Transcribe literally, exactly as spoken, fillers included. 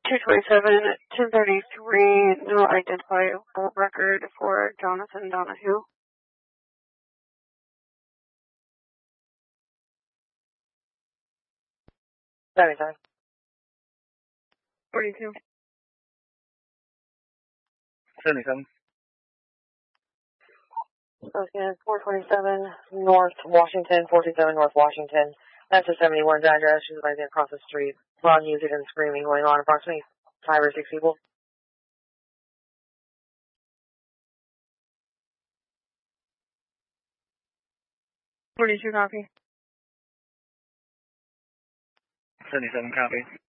two twenty-seven, ten thirty-three, no identifiable record for Jonathan Donahue. seventy-seven. forty-two. seventy-seven. Okay, four twenty-seven North Washington, four two seven North Washington. That's a seventy-one's address. She's right there across the street. Loud music and screaming going on. Approximately five or six people. forty-two copy. seventy-seven copy.